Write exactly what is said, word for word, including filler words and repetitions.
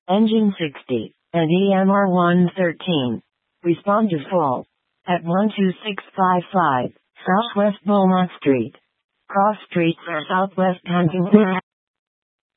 Engine sixty, and E M R one thirteen. Respond to fault. At one two six five five, Southwest Beaumont Street. Cross Street for Southwest Huntington.